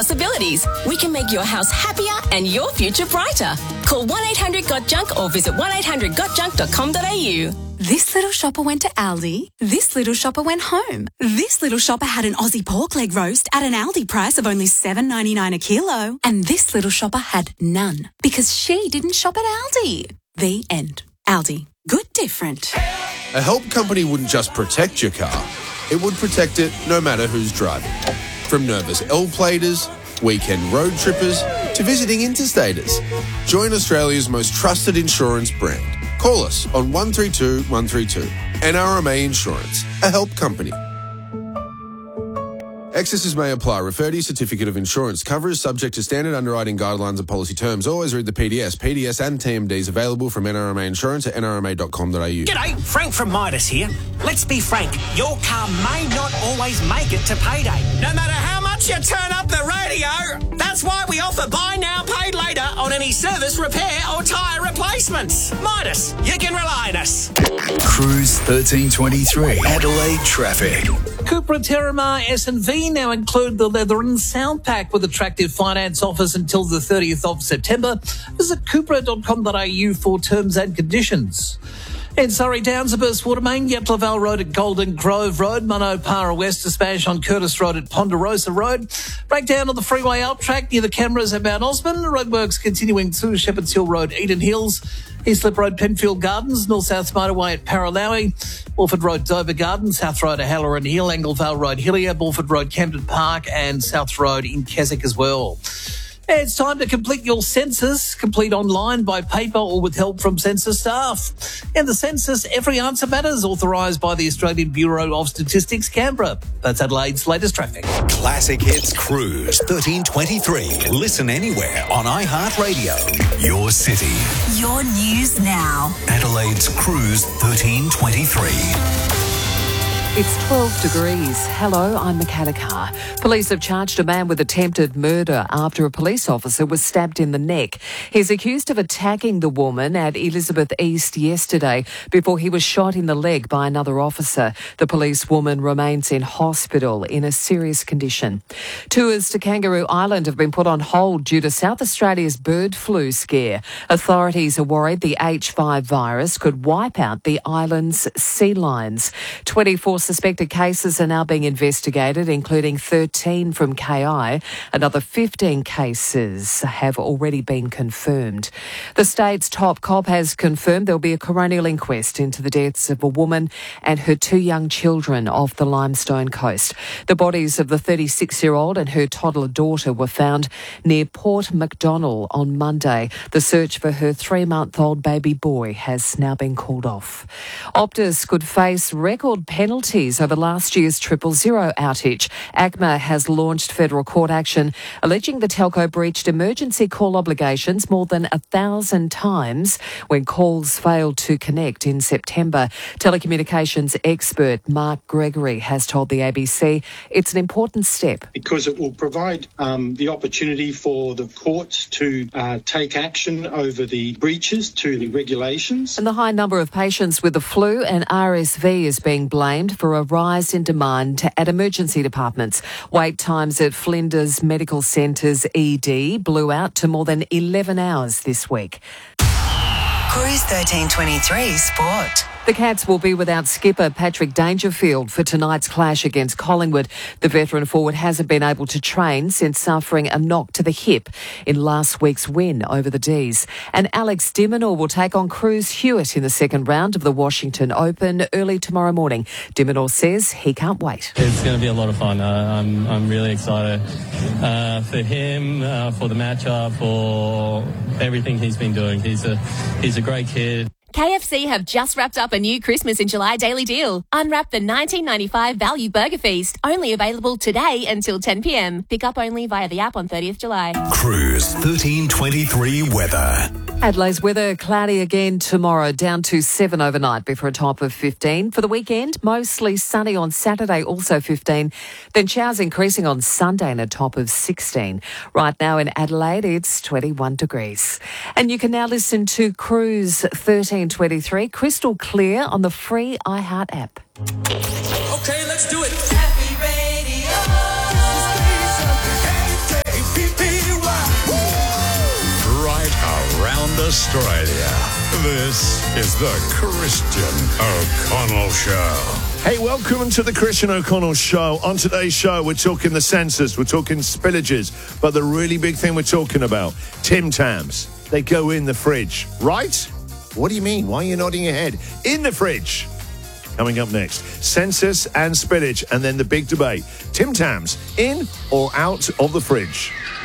possibilities. We can make your house happier and your future brighter. Call 1-800-GOT-JUNK or visit 1-800-GOT-JUNK.com.au. This little shopper went to Aldi. This little shopper went home. This little shopper had an Aussie pork leg roast at an Aldi price of only $7.99 a kilo. And this little shopper had none because she didn't shop at Aldi. The end. Aldi. Good different. A help company wouldn't just protect your car, it would protect it no matter who's driving. From nervous L-platers, weekend road trippers, to visiting interstaters. Join Australia's most trusted insurance brand. Call us on 132 132. NRMA Insurance, a help company. Excesses may apply. Refer to your certificate of insurance. Cover is subject to standard underwriting guidelines and policy terms. Always read the PDS. PDS and TMDs available from NRMA Insurance at nrma.com.au. G'day, Frank from Midas here. Let's be frank, your car may not always make it to payday. No matter how much you turn up the radio, that's why we offer buy now, pay later on any service, repair or tyre replacements. Midas, you can rely on us. Cruise 1323, Adelaide traffic. Cupra Terramar S&V now include the leather and sound pack with attractive finance offers until the 30th of September. Visit cupra.com.au for terms and conditions. In Surrey Downs, a burst water main, Yatlaval Road at Golden Grove Road, Monopara West, a smash on Curtis Road at Ponderosa Road, breakdown on the freeway out track near the cameras at Mount Osmond, roadworks continuing to Shepherds Hill Road, Eden Hills, Eastlip Road, Penfield Gardens, North-South Motorway at Paralowie, Bulford Road, Dover Gardens, South Road at Halloran Hill, Anglevale Road, Hillier, Bulford Road, Camden Park and South Road in Keswick as well. It's time to complete your census. Complete online, by paper or with help from census staff. In the census, every answer matters, authorised by the Australian Bureau of Statistics, Canberra. That's Adelaide's latest traffic. Classic Hits Cruise 1323. Listen anywhere on iHeartRadio. Your city. Your news now. Adelaide's Cruise 1323. It's 12 degrees. Hello, I'm Michaela Carr. Police have charged a man with attempted murder after a police officer was stabbed in the neck. He's accused of attacking the woman at Elizabeth East yesterday before he was shot in the leg by another officer. The police woman remains in hospital in a serious condition. Tours to Kangaroo Island have been put on hold due to South Australia's bird flu scare. Authorities are worried the H5 virus could wipe out the island's sea lions. 24 suspected cases are now being investigated, including 13 from KI. Another 15 cases have already been confirmed. The state's top cop has confirmed there'll be a coronial inquest into the deaths of a woman and her 2 young children off the Limestone Coast. The bodies of the 36-year-old and her toddler daughter were found near Port Macdonnell on Monday. The search for her 3-month-old baby boy has now been called off. Optus could face record penalties over last year's 000 outage. ACMA has launched federal court action alleging the telco breached emergency call obligations more than 1,000 times when calls failed to connect in September. Telecommunications expert Mark Gregory has told the ABC it's an important step. Because it will provide the opportunity for the courts to take action over the breaches to the regulations. And the high number of patients with the flu and RSV is being blamed for a rise in demand at emergency departments. Wait times at Flinders Medical Centre's ED blew out to more than 11 hours this week. Cruise 1323 Sport. The Cats will be without skipper Patrick Dangerfield for tonight's clash against Collingwood. The veteran forward hasn't been able to train since suffering a knock to the hip in last week's win over the D's. And Alex de Minaur will take on Cruz Hewitt in the second round of the Washington Open early tomorrow morning. De Minaur says he can't wait. It's going to be a lot of fun. I'm really excited for him, for the matchup, for everything he's been doing. He's a great kid. KFC have just wrapped up a new Christmas in July daily deal. Unwrap the 19.95 value burger feast, only available today until 10 p.m. Pick up only via the app on 30th July. Cruise 1323 weather. Adelaide's weather cloudy again tomorrow, down to 7 overnight before a top of 15. For the weekend, mostly sunny on Saturday, also 15. Then showers increasing on Sunday and a top of 16. Right now in Adelaide, it's 21 degrees. And you can now listen to Cruise 1323 crystal clear on the free iHeart app. Okay, let's do it. Happy Radio. Australia. This is the Christian O'Connell Show. Hey, welcome to the Christian O'Connell Show. On today's show, we're talking the census, we're talking spillages, but the really big thing we're talking about, Tim Tams. They go in the fridge, right? What do you mean? Why are you nodding your head? In the fridge. Coming up next, census and spillage, and then the big debate. Tim Tams, in or out of the fridge?